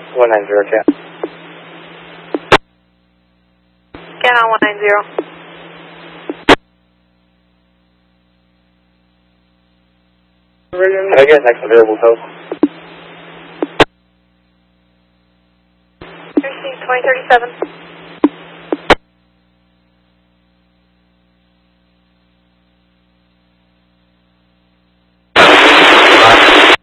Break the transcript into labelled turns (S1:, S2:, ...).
S1: 190, Cat.
S2: Cat on 190.
S1: Can I get next available post?
S2: Receive 2037.